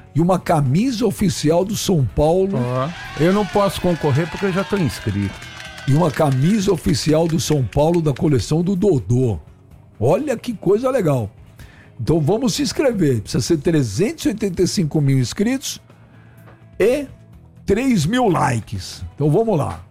e uma camisa oficial do São Paulo. Eu não posso concorrer porque eu já tô inscrito. E uma camisa oficial do São Paulo da coleção do Dodô. Olha que coisa legal. Então vamos se inscrever. Precisa ser 385 mil inscritos e 3 mil likes. Então vamos lá.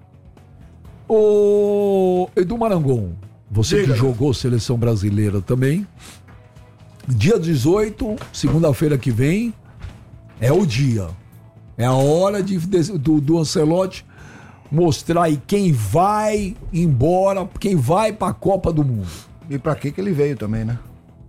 Ô Edu Marangon, você que jogou seleção brasileira também. Dia 18, segunda-feira que vem, é o dia. É a hora do Ancelotti mostrar aí quem vai embora, quem vai pra Copa do Mundo. E pra que ele veio também, né?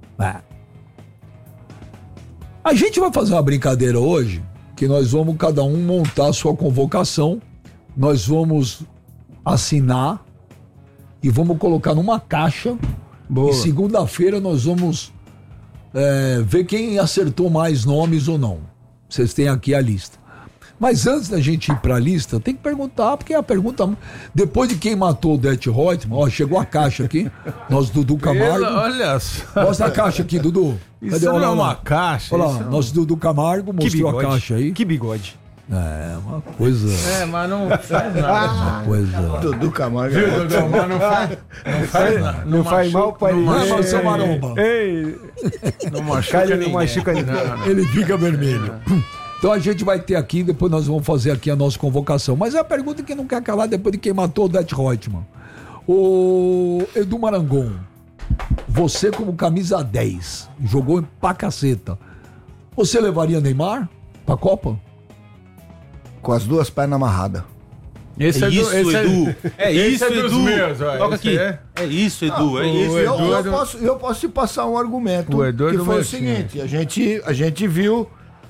A gente vai fazer uma brincadeira hoje, que nós vamos cada um montar a sua convocação, nós vamos assinar e vamos colocar numa caixa. Boa. E segunda-feira nós vamos ver quem acertou mais nomes ou não. Vocês têm aqui a lista. Mas antes da gente ir pra lista, tem que perguntar, porque a pergunta... Depois de quem matou o Det Reutemann, ó, chegou a caixa aqui, nosso Dudu Camargo. Olha só. Mostra a caixa aqui, Dudu. Isso não é uma caixa. Olha lá, nosso Dudu Camargo mostrou a caixa aí. Que bigode. É, uma coisa... mas não faz nada. Uma coisa... Dudu Camargo. Viu, Dudu? Mas não faz nada. Não faz mal pra ele. Não é Marcelo Maromba. Ei. Não machuca ninguém. Não machuca ninguém. Ele fica vermelho. Então a gente vai ter aqui, depois nós vamos fazer aqui a nossa convocação. Mas é a pergunta que não quer calar depois de quem matou o Det Reutemann. O Edu Marangon, você como camisa 10, jogou pra caceta. Você levaria Neymar pra Copa? Com as duas pernas amarradas. Esse isso, Edu. É isso, Edu. Meus, toca aqui. É isso, Edu. É isso. Eu posso te passar um argumento que foi o seguinte. A gente viu,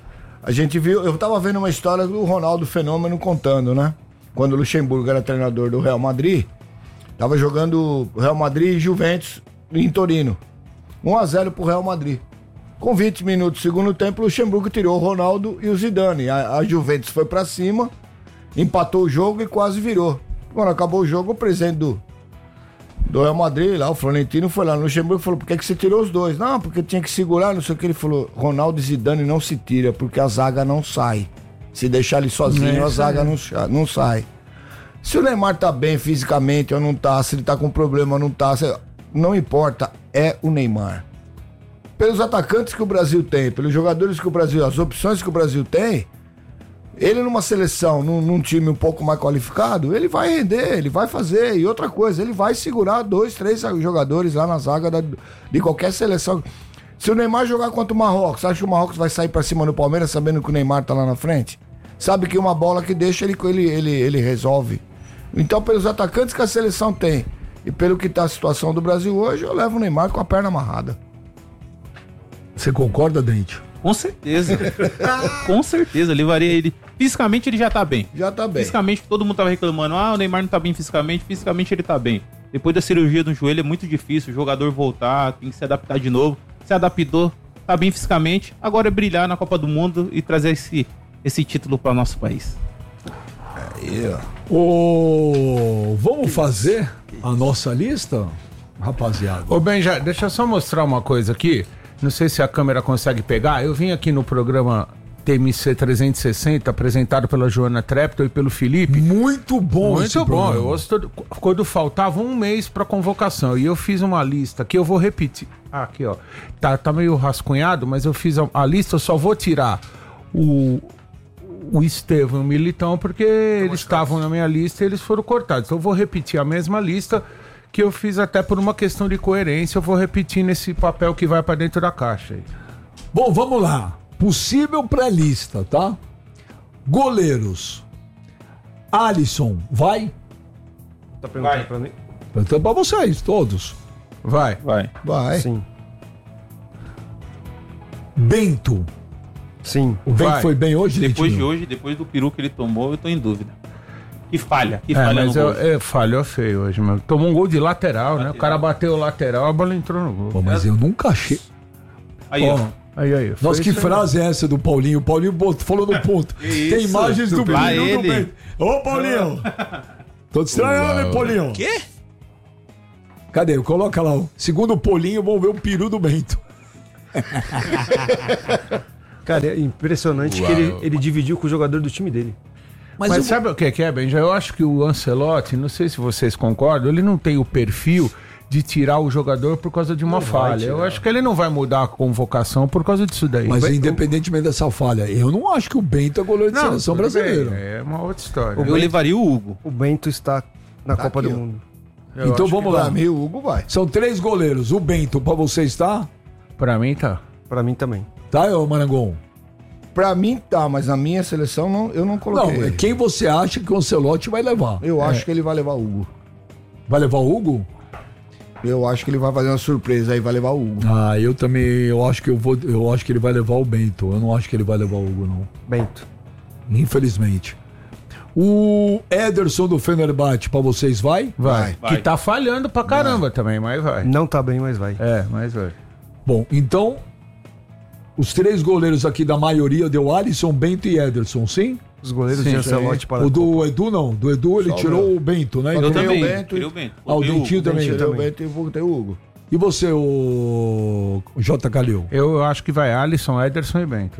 eu tava vendo uma história do Ronaldo Fenômeno contando, né? Quando o Luxemburgo era treinador do Real Madrid, tava jogando Real Madrid e Juventus em Torino. 1-0 pro Real Madrid. Com 20 minutos do segundo tempo, o Luxemburgo tirou o Ronaldo e o Zidane. A Juventus foi pra cima, empatou o jogo e quase virou. Quando acabou o jogo, o presidente do Real Madrid, lá, o Florentino, foi lá no Luxemburgo e falou: por que você tirou os dois? Não, porque tinha que segurar, não sei o que. Ele falou: Ronaldo e Zidane não se tira, porque a zaga não sai. Se deixar ele sozinho, a zaga não sai. Se o Neymar tá bem fisicamente ou não tá, se ele tá com problema ou não tá, não importa, é o Neymar. Pelos atacantes que o Brasil tem, pelos jogadores que o Brasil, as opções que o Brasil tem, ele numa seleção, num time um pouco mais qualificado, ele vai render, ele vai fazer. E outra coisa, ele vai segurar 2, 3 jogadores lá na zaga de qualquer seleção. Se o Neymar jogar contra o Marrocos, acha que o Marrocos vai sair pra cima do Palmeiras sabendo que o Neymar tá lá na frente? Sabe que uma bola que deixa, ele resolve. Então, pelos atacantes que a seleção tem e pelo que tá a situação do Brasil hoje, eu levo o Neymar com a perna amarrada. Você concorda, Dente? Com certeza. Com certeza, levaria ele. Fisicamente ele já tá bem. Já tá bem. Fisicamente todo mundo tava reclamando: o Neymar não tá bem fisicamente. Fisicamente ele tá bem. Depois da cirurgia do joelho é muito difícil o jogador voltar, tem que se adaptar de novo. Se adaptou, tá bem fisicamente. Agora é brilhar na Copa do Mundo e trazer esse título para nosso país. Vamos fazer a nossa lista, rapaziada? Ô Benja, deixa eu só mostrar uma coisa aqui. Não sei se a câmera consegue pegar. Eu vim aqui no programa TMC 360, apresentado pela Joana Trepton e pelo Felipe. Muito bom. Muito bom. Quando faltava um mês pra convocação, e eu fiz uma lista que eu vou repetir. Aqui, ó. Tá meio rascunhado, mas eu fiz a lista. Eu só vou tirar o Estevão e o Militão, porque eles estavam na minha lista e eles foram cortados. Então eu vou repetir a mesma lista que eu fiz até por uma questão de coerência. Eu vou repetir nesse papel que vai pra dentro da caixa aí. Bom, vamos lá. Possível pré-lista, tá? Goleiros. Alisson, vai? Tá perguntando pra mim? Perguntando pra vocês, todos. Vai. Sim. Bento. Sim. O Bento foi bem hoje, Depois Litinho? de hoje, depois do peru que ele tomou, eu tô em dúvida. Que falha Mas no gol. falhou feio hoje, mano. Tomou um gol de lateral, né? O cara bateu o lateral, a bola entrou no gol. Pô, mas eu nunca achei. Aí, ó. Aí. Nossa, que frase é essa do Paulinho? O Paulinho falou no ponto. Tem imagens do Paulinho do Bento. Ô, Paulinho! Tô te estranhando, hein, Paulinho? Quê? Cadê? Coloca lá. Segundo o Paulinho, vamos ver o peru do Bento. Cara, é impressionante que ele dividiu com o jogador do time dele. Mas sabe o que é, Benja? Eu acho que o Ancelotti, não sei se vocês concordam, ele não tem o perfil de tirar o jogador por causa de uma falha. Eu acho que ele não vai mudar a convocação por causa disso daí. Mas independentemente dessa falha, eu não acho que o Bento é goleiro de seleção brasileira. É uma outra história. Eu levaria o Hugo. O Bento está na Copa do Mundo. Então vamos lá. Pra mim, o Hugo vai. São 3 goleiros. O Bento, pra você está? Pra mim tá. Pra mim também. Tá, ô Marangon? Pra mim tá, mas na minha seleção eu não coloquei. Não, ele. quem você acha que o Ancelotti vai levar? Eu acho que ele vai levar o Hugo. Vai levar o Hugo? Eu acho que ele vai fazer uma surpresa aí, vai levar o Hugo. Ah, eu também, eu acho que ele vai levar o Bento. Eu não acho que ele vai levar o Hugo, não. Bento. Infelizmente. O Ederson do Fenerbahçe, pra vocês vai? Vai. Vai. Que tá falhando pra caramba também, mas vai. Não tá bem, mas vai. Mas vai. Bom, então, os 3 goleiros aqui da maioria deu Alisson, Bento e Ederson, sim? Os goleiros Sim, de Ancelotti para O do Edu não. Do Edu ele tirou o Bento, né? Eu também. o Bento Tirei o Bento. Ah, o Botei Dentinho Hugo. também. Tirei o Bento e botei o Hugo. E você, o J. Calil? Eu acho que vai Alisson, Ederson e Bento.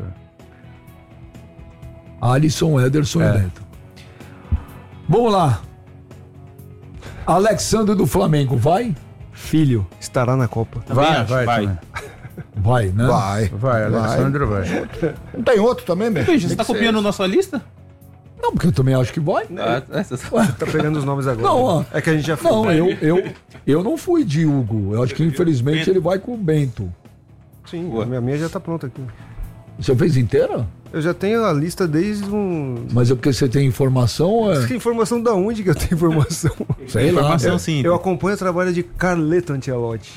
Alisson, Ederson e Bento. Vamos lá. Alexandre do Flamengo, vai? Filho, estará na Copa. Também acho, vai. também. Vai, né? Vai. Alexandre vai. Não tem outro também, mesmo? Veja, você tá copiando nossa lista? Não, porque eu também acho que vai. Tá pegando os nomes agora. Não, ó. É que a gente já fez. Não, eu não fui de Hugo. Eu acho que infelizmente ele vai com o Bento. Sim, a minha já tá pronta aqui. Você fez inteira? Eu já tenho a lista desde um... Mas é porque você tem informação ou é? Que informação da onde que eu tenho informação? Sei lá. Informação simples. Eu acompanho o trabalho de Carleto Ancelotti.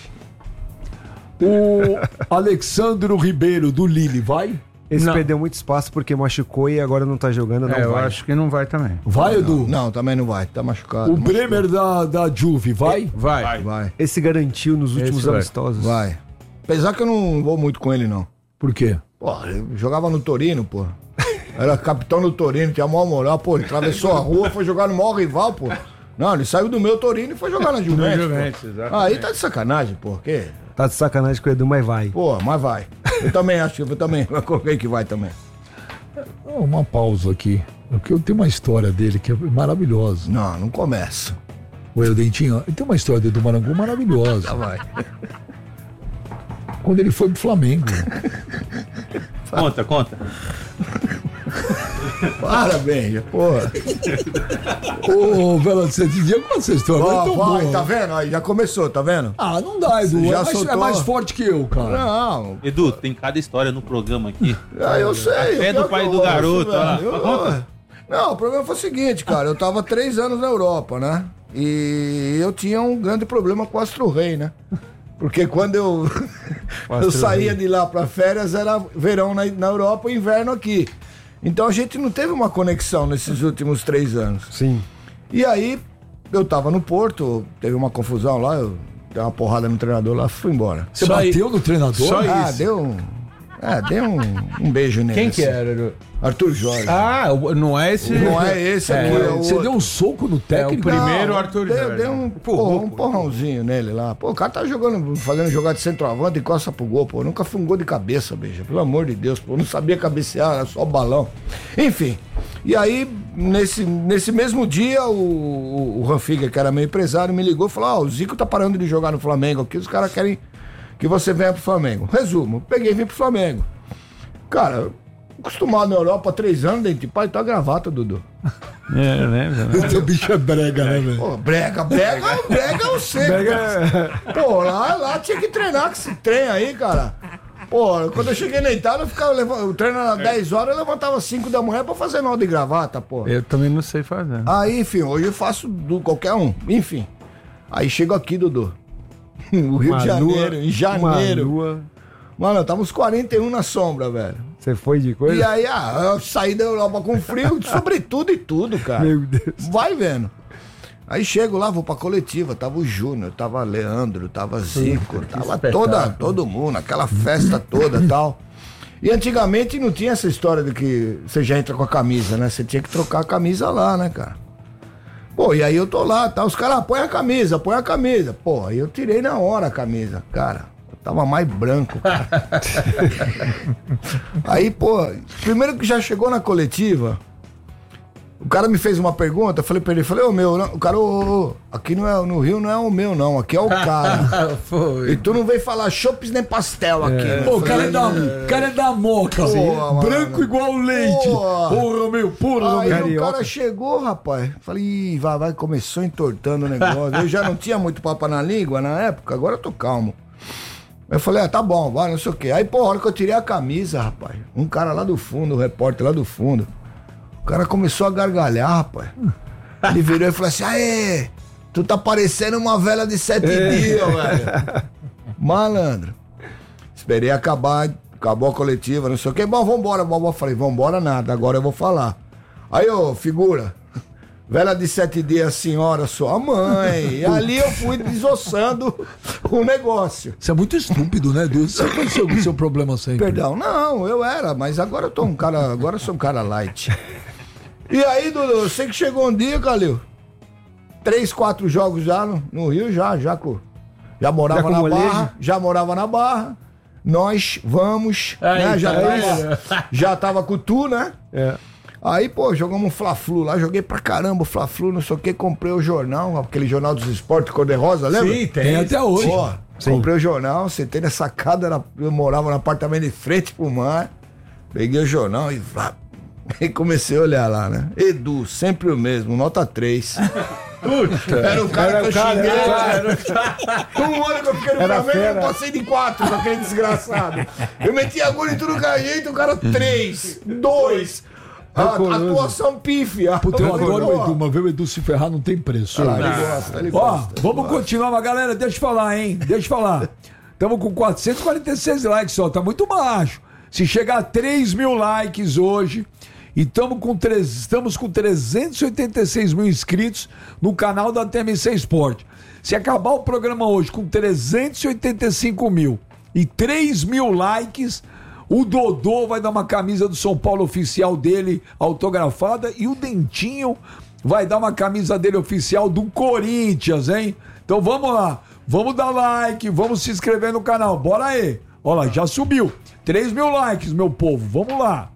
O Alexandro Ribeiro do Lille, vai? Esse Não. perdeu muito espaço porque machucou e agora não tá jogando, não Eu vai. acho que não vai também. Vai, Edu? Não, também não vai. Tá machucado. O Bremer da Juve, vai? Vai. Vai. Esse garantiu nos últimos vai. amistosos. Vai. Apesar que eu não vou muito com ele, não. Por quê? Pô, eu jogava no Torino, pô. Era capitão do Torino, tinha a maior moral, pô. Ele atravessou a rua, foi jogar no maior rival, pô. Não, ele saiu do meu Torino e foi jogar na Juventus. pô. exatamente. Aí tá de sacanagem, pô. Que? Tá de sacanagem com o Edu, mas vai. Pô, mas vai. Eu também acho, eu também. Eu coloquei que vai também. Uma pausa aqui. Porque eu tenho uma história dele que é maravilhosa. Não começa. O Dentinho, tem uma história dele do Marangu maravilhosa. Vai. Quando ele foi pro Flamengo. Conta. Parabéns, porra. Ô, Vela, você tinha com essa história? Ó, é tão vai, boa. tá vendo? Aí já começou, tá vendo? Ah, não dá, Edu. Já É mais, soltou? é mais forte que eu, cara. Não, Edu, tem cada história no programa aqui. eu sei. Fé o do pior pai que do eu gosto, garoto, velho. ó. Conta. Não, o problema foi o seguinte, cara. Eu tava 3 anos na Europa, né? E eu tinha um grande problema com o Astro Rei, né? Porque quando eu saía de lá pra férias, era verão na Europa e inverno aqui. Então a gente não teve uma conexão nesses últimos 3 anos. Sim. E aí, eu tava no Porto, teve uma confusão lá, eu dei uma porrada no treinador lá, fui embora. Você bateu no treinador? Só isso. Deu um beijo nele. Quem que assim. era? Arthur Jorge. Ah, não é esse. Não é esse aqui, é o Você outro. deu um soco no técnico? É o primeiro Não, Arthur deu, Jorge. deu um porrãozinho nele lá. Pô, o cara tá fazendo jogada de centroavante e costa pro gol, pô. Nunca foi um gol de cabeça, beija. Pelo amor de Deus, pô. Não sabia cabecear, era só balão. Enfim. E aí, nesse mesmo dia, o Ranfiga, que era meu empresário, me ligou e falou: o Zico tá parando de jogar no Flamengo aqui, os caras querem que você venha pro Flamengo. Resumo, peguei e vim pro Flamengo. Cara, acostumado na Europa há 3 anos, dentro de pai, tá a gravata, Dudu. Eu lembro. Seu bicho é brega, né, velho? Pô, brega eu sei. Pô, lá tinha que treinar com esse trem aí, cara. Pô, quando eu cheguei na Itália, o treino era 10 horas, eu levantava 5 da manhã pra fazer nó de gravata, pô. Eu também não sei fazer. Aí, enfim, hoje eu faço do qualquer um. Enfim. Aí chego aqui, Dudu. O Rio de Janeiro, em janeiro. Mano, tava uns 41 na sombra, velho. Você foi de coisa? E aí, eu saí da Europa com frio, sobretudo e tudo, cara. Meu Deus. Vai vendo. Aí chego lá, vou pra coletiva, tava o Júnior, tava Leandro, tava Zico, tava todo mundo, aquela festa toda e tal. E antigamente não tinha essa história de que você já entra com a camisa, né? Você tinha que trocar a camisa lá, né, cara? Pô, e aí eu tô lá, tá? Os caras, põe a camisa. Pô, aí eu tirei na hora a camisa. Cara, Tava mais branco, cara. Aí, pô, primeiro que já chegou na coletiva, o cara me fez uma pergunta, eu falei pra ele, ô meu, não, o cara, aqui não é, no Rio não é o meu não, aqui é o cara. E tu não veio falar chopes nem pastel aqui. Pô, o cara é da moca, branco igual o leite. Porra, meu, porra, aí meu. O cara chegou, rapaz, falei, ih, vai, começou entortando o negócio. Eu já não tinha muito papo na língua na época, agora eu tô calmo. Eu falei, tá bom, vai, não sei o quê. Aí, pô, a hora que eu tirei a camisa, rapaz, um cara lá do fundo, um repórter lá do fundo, o cara começou a gargalhar, rapaz. Ele virou e falou assim, aê, tu tá parecendo uma velha de 7 dias, velho. Malandro. Esperei acabar, acabou a coletiva, não sei o quê. Bom, vambora, eu falei, vambora nada, agora eu vou falar. Aí, ô, figura, velha de 7 dias, senhora, sua mãe. E ali eu fui desossando o negócio. Você é muito estúpido, né, Deus? Você aconteceu com o seu problema sempre. Perdão, não, eu era, mas agora eu tô agora eu sou um cara light. E aí, Dudu, eu sei que chegou um dia, Calil, 3, 4 jogos já no Rio, já morava na Barra, já morava na Barra. Nós vamos, né, já tava com tu, né? Aí, pô, jogamos um Fla-Flu lá, joguei pra caramba o Fla-Flu, não sei o que, comprei o jornal, aquele jornal dos esportes cor-de-rosa, lembra? Sim, tem até hoje. Pô, comprei o jornal, sentei na sacada, eu morava no apartamento de frente pro mar, peguei o jornal e comecei a olhar lá, né? Edu, sempre o mesmo, nota 3. Puta, era o cara que eu xinguei. Um ano que eu fiquei no Flamengo, eu passei de 4 com aquele desgraçado. Eu meti agulha em tudo que era jeito, o cara 3, 2. Atuação pífia. Puta, eu adoro o Edu, mas ver o Edu se ferrar não tem preço. Ele gosta. Vamos continuar, mas galera, deixa eu falar, hein? Deixa eu falar. Estamos com 446 likes só, tá muito baixo. Se chegar a 3 mil likes hoje, e estamos com 386 mil inscritos no canal da TMC Sport. Se acabar o programa hoje com 385 mil e 3 mil likes, o Dodô vai dar uma camisa do São Paulo oficial dele, autografada, e o Dentinho vai dar uma camisa dele oficial do Corinthians, hein? Então vamos lá, vamos dar like, vamos se inscrever no canal, bora aí. Olha lá, já subiu, 3 mil likes, meu povo, vamos lá.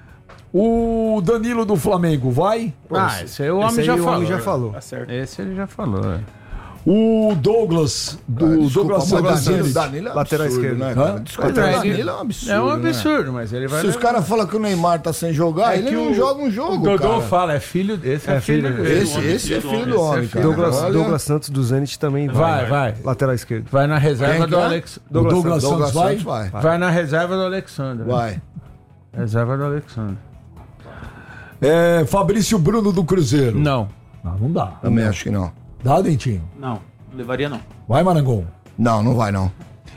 O Danilo do Flamengo, vai? Esse aí o homem já falou. Tá certo. Esse ele já falou, O Douglas, Douglas Santos, Danilo é lateral absurdo, esquerdo, né, cara? Desculpa, Danilo é um absurdo. É um absurdo, mas ele vai... Se os caras falam que o Neymar tá sem jogar, ele não joga um jogo, o Dodô cara. fala, é filho desse, é filho dele. Esse é filho do homem, cara. Douglas Santos do Zenit também vai. Lateral esquerdo. Vai na reserva do Alexandre. Douglas Santos vai? Vai na reserva do Alexandre. Vai. Reserva do Alexandre. Fabrício Bruno do Cruzeiro. Não. Não dá. Também acho que não. Dá, Dentinho? Não levaria não. Vai, Marangon. Não vai não.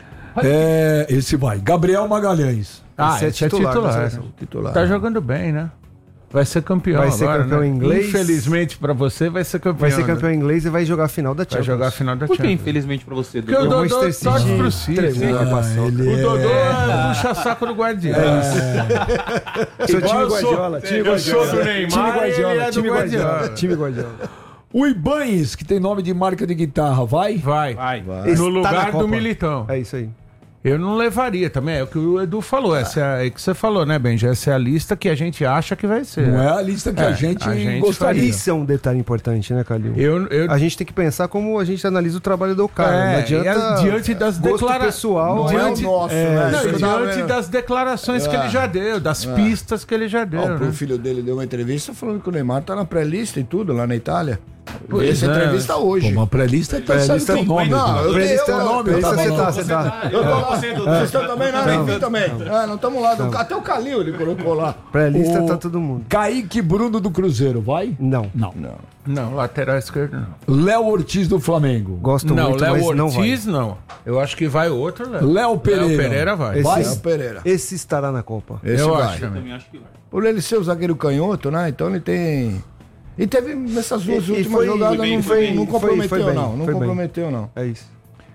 Esse vai. Gabriel Magalhães. Esse é titular. Tá jogando bem, né? Vai ser campeão Vai ser agora, campeão né? inglês. Infelizmente pra você, vai ser campeão. Vai ser campeão inglês e vai jogar a final da Champions. Vai jogar a final da Por que Champions. infelizmente pra você? Porque o Dodô torce pro City. O Dodô é puxa-saco do Guardiola. Sou time Guardiola. Eu sou do Neymar, ele é do Guardiola. Time Guardiola. O Ibanez, que tem nome de marca de guitarra, vai? Vai. No lugar do Militão. É isso aí. Eu não levaria também, é o que o Edu falou, essa é que você falou, né, Benja? Essa é a lista que a gente acha que vai ser. Não é a lista que a gente gostaria. Isso é um detalhe importante, né, Calil? A gente tem que pensar como a gente analisa o trabalho do cara. Não adianta diante das declarações pessoal, diante, nosso, né? Diante das declarações que ele já deu, das pistas que ele já deu. O filho dele deu uma entrevista falando que o Neymar tá na pré-lista e tudo lá na Itália. Essa entrevista hoje. Uma pré-lista tá saindo teu nome. Não, eu dei o nome. Você tá. Eu tô lá. Vocês estão também? Não, também. Não estamos lá. Até o Calil ele colocou lá. Pré-lista tá todo mundo. Kaique Bruno do Cruzeiro, vai? Não. Não, lateral esquerdo não. Léo Ortiz do Flamengo. Gosto muito, Léo mas não vai. Ortiz não. Eu acho que vai outro Léo. Léo Pereira. Léo Pereira vai. Léo Pereira. Esse estará na Copa. Esse eu vai. acho também. Também acho que vai. Por ele ser o zagueiro canhoto, né? Então ele tem... E teve nessas duas últimas jogadas, não comprometeu, não. Não comprometeu, não. É isso.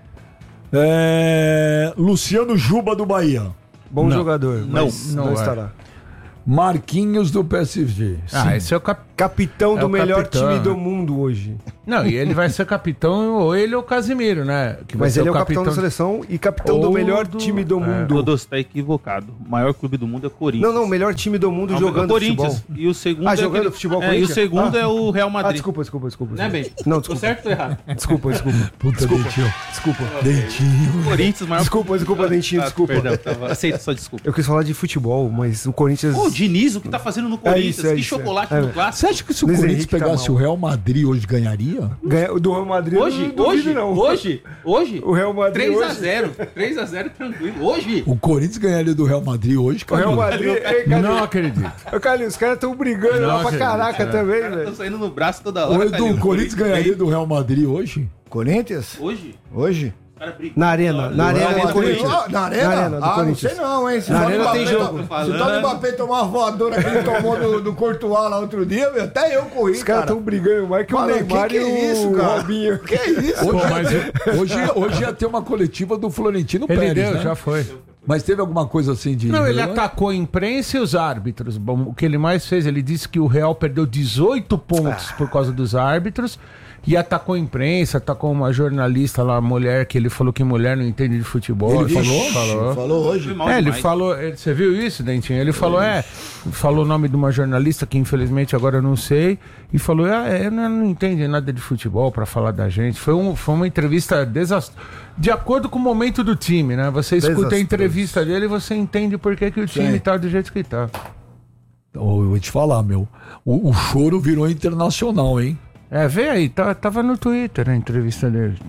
Luciano Juba do Bahia. Bom jogador, mas não vai. estará. Marquinhos do PSG. Esse é o capitão do melhor time do mundo hoje. Não, e ele vai ser capitão, ou ele ou o Casimiro, né? Que mas ele é o capitão da seleção e capitão do melhor time do mundo. Rodolfo, você tá equivocado. O maior clube do mundo é Corinthians. Não, o melhor time do mundo jogando Corinthians. futebol. E o segundo jogando futebol E o segundo é o Real Madrid. Desculpa. Né, bem? Não, desculpa. Tô certo ou errado? Desculpa. Puta, Desculpa. Dentinho. Corinthians, maior... Desculpa, Dentinho, desculpa. Perdão, aceita sua desculpa. Eu quis falar de futebol, mas o Corinthians... O Diniz, o que tá fazendo no Corinthians? Que chocolate no clássico. Você acha que se o Corinthians pegasse o Real Madrid hoje ganharia? Do Real Madrid Hoje? O Real Madrid 3x0. 3x0 tranquilo. Hoje? O Corinthians ganharia do Real Madrid hoje, cara. O Real Madrid... Não acredito. Carlinhos, os caras estão brigando lá pra caraca também, velho. Estão saindo no braço toda hora. O Corinthians ganharia do Real Madrid hoje? Corinthians? Hoje? Na arena do Corinthians. Na arena do Corinthians. Não sei não, hein? Na arena tem jogo. Se o Tony Mbappé tomar uma voadora que ele tomou do Courtois lá outro dia, até eu corri, os caras estão brigando mais que o Neymar e o Robinho. Que isso? Hoje ia ter uma coletiva do Florentino Pérez, né? Já foi. Mas teve alguma coisa assim de... Não, ele atacou a imprensa e os árbitros. Bom, o que ele mais fez, ele disse que o Real perdeu 18 pontos por causa dos árbitros. E atacou a imprensa, atacou uma jornalista lá, mulher, que ele falou que mulher não entende de futebol. Ele falou hoje. Ele falou, você viu isso, Dentinho? Ele falou, falou o nome de uma jornalista que infelizmente agora eu não sei, e falou, não entende nada de futebol pra falar da gente. Foi uma entrevista desastrosa. De acordo com o momento do time, né? Você escuta a entrevista dele e você entende por que o time tá do jeito que tá. Eu vou te falar, o choro virou internacional, hein? Vê aí, tava no Twitter a entrevista dele.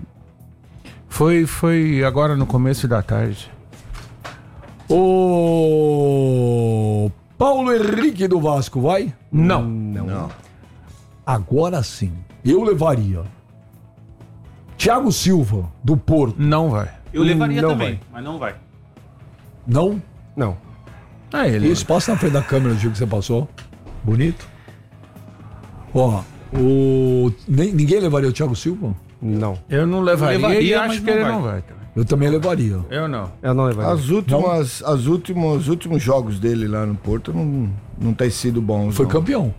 Foi agora no começo da tarde. O Paulo Henrique do Vasco, vai? Não. Agora sim, eu levaria. Thiago Silva, do Porto. Não vai. Eu levaria também, mas não vai. Não? Não. Isso, passa na frente da câmera do dia que você passou. Bonito. Ó... Ninguém levaria o Thiago Silva? Não. Eu não levaria e acho que ele não vai também. Eu também levaria. Eu não levaria. Os últimos jogos dele lá no Porto não tem sido bons. Foi campeão.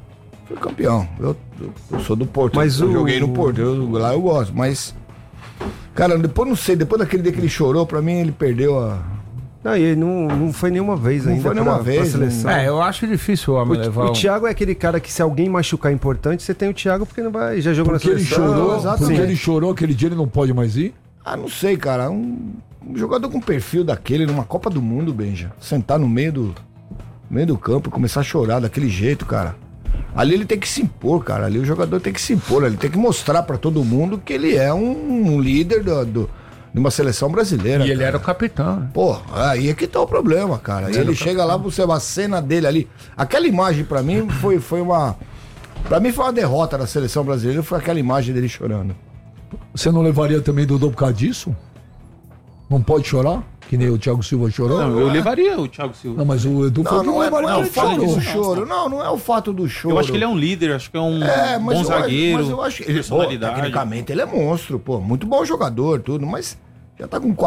Eu sou do Porto. Mas eu joguei no Porto. Lá eu gosto. Mas, cara, depois daquele dia que ele chorou, pra mim ele perdeu a... Não, e não foi nenhuma vez ainda. Não foi nenhuma vez. Seleção. Eu acho difícil o homem levar. O Thiago é aquele cara que se alguém machucar importante, você tem o Thiago porque não vai, já jogou porque na seleção. Porque ele chorou aquele dia, ele não pode mais ir? Não sei, cara. Um jogador com perfil daquele numa Copa do Mundo, Benja, sentar no meio do campo e começar a chorar daquele jeito, cara. Ali ele tem que se impor, cara. Ali o jogador tem que se impor. Ele tem que mostrar pra todo mundo que ele é um líder de uma seleção brasileira. E ele era o capitão. Né? Pô, aí é que tá o problema, cara. Ele chega lá, você uma cena dele ali. Aquela imagem pra mim foi uma... Pra mim foi uma derrota da seleção brasileira, foi aquela imagem dele chorando. Você não levaria também Dodô por causa disso? Não pode chorar? Que nem o Thiago Silva chorou? Não, eu levaria o Thiago Silva. Não, mas o Edu falou que não levaria o fato do choro. Não é o fato do choro. Eu acho que ele é um líder, acho que é um bom zagueiro. Mas eu acho que tecnicamente ele é monstro, pô. Muito bom jogador, tudo, mas já tá com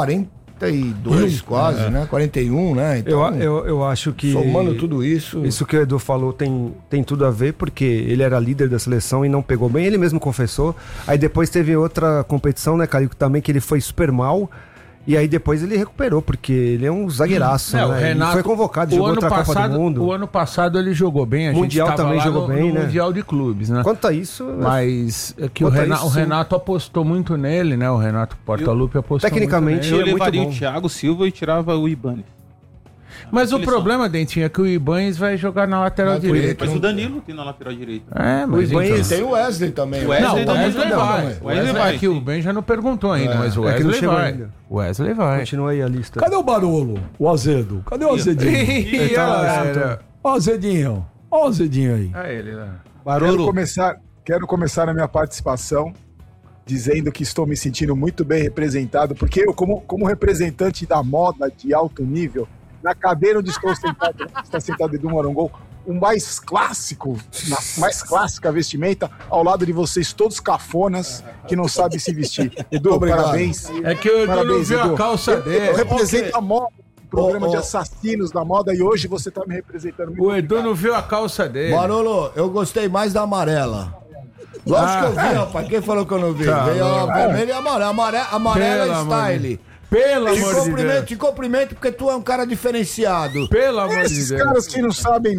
42 quase, né? 41, né? Então, eu acho que... Somando tudo isso... Isso que o Edu falou tem tudo a ver, porque ele era líder da seleção e não pegou bem. Ele mesmo confessou. Aí depois teve outra competição, né, Carico, também, que ele foi super mal. E aí depois ele recuperou, porque ele é um zagueiraço, né? O Renato, ele foi convocado, jogou outra Copa do Mundo. O ano passado ele jogou bem, a Mundial gente também jogou bem, né? Mundial de clubes, né? Quanto a isso... Mas é que o Renato apostou muito nele, né? O Renato Portaluppi apostou tecnicamente muito nele. Eu levaria o Thiago Silva e tirava o Ibanez. Mas o problema, Dentinho, é que o Ibanez vai jogar na lateral direita. Mas o Danilo tem na lateral direita. Mas o Ibanez tem o Wesley também. O Wesley vai. O Wesley vai. Que o Ben já não perguntou ainda, mas o Wesley vai. O Wesley vai. Continua aí a lista. Cadê o Barolo? O Azedo? Cadê o Azedinho? Ó o Azedinho. Ó o Azedinho aí. É ele, né? Barolo. Quero começar a minha participação dizendo que estou me sentindo muito bem representado, porque eu, como representante da moda de alto nível, na cadeira onde está sentado Edu Marongol, o mais clássico, mais clássica vestimenta, ao lado de vocês todos cafonas que não sabem se vestir. Edu, obrigado. Parabéns. É que o Edu não viu a calça dele. Eu represento a moda programa de assassinos da moda e hoje você tá me representando muito. O Edu não viu a calça dele. Manolo, eu gostei mais da amarela. Lógico que eu vi, rapaz. Quem falou que eu não vi? Tá, Veio a vermelha e a amarela. Amarela é style. Pelo amor de Deus. Te cumprimento porque tu é um cara diferenciado. Pelo amor de Deus. Esses caras que não sabem